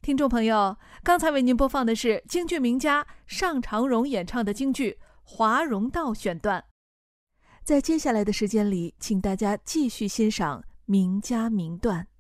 听众朋友，刚才为您播放的是京剧名家尚长荣演唱的京剧《华容道》选段。在接下来的时间里，请大家继续欣赏名家名段。